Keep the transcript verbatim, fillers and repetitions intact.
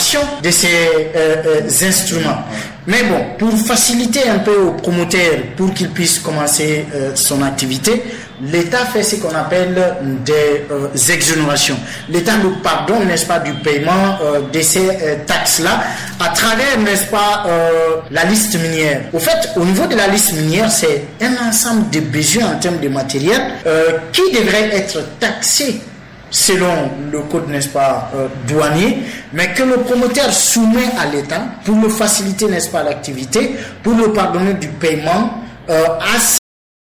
l'exploitation de ces euh, euh, instruments. Mais bon, pour faciliter un peu au promoteur, pour qu'il puisse commencer euh, son activité, l'État fait ce qu'on appelle des euh, exonérations. L'État nous pardonne, n'est-ce pas, du paiement euh, de ces euh, taxes-là à travers, n'est-ce pas, euh, la liste minière. Au fait, au niveau de la liste minière, c'est un ensemble de besoins en termes de matériel euh, qui devraient être taxés selon le code, n'est-ce pas, euh, douanier, mais que le promoteur soumet à l'État pour le faciliter, n'est-ce pas, l'activité, pour le pardonner du paiement euh, à